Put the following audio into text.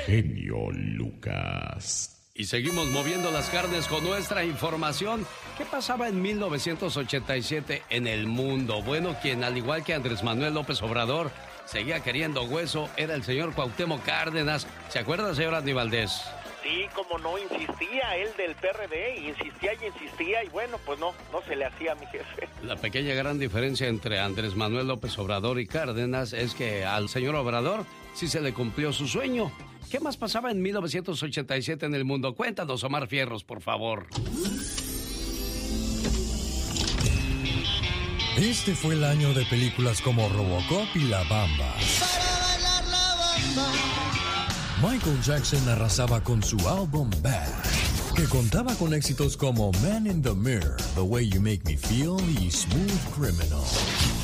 Genio Lucas. Y seguimos moviendo las carnes con nuestra información. ¿Qué pasaba en 1987 en el mundo? Bueno, quien al igual que Andrés Manuel López Obrador seguía queriendo hueso era el señor Cuauhtémoc Cárdenas. ¿Se acuerda, señor Andy Valdés? Sí, como no, insistía él del PRD, insistía, y bueno, pues no se le hacía a mi jefe. La pequeña gran diferencia entre Andrés Manuel López Obrador y Cárdenas es que al señor Obrador sí se le cumplió su sueño. ¿Qué más pasaba en 1987 en el mundo? Cuéntanos, Omar Fierros, por favor. Este fue el año de películas como Robocop y La Bamba. Para bailar la bamba. Michael Jackson arrasaba con su álbum Bad, que contaba con éxitos como Man in the Mirror, The Way You Make Me Feel y Smooth Criminal.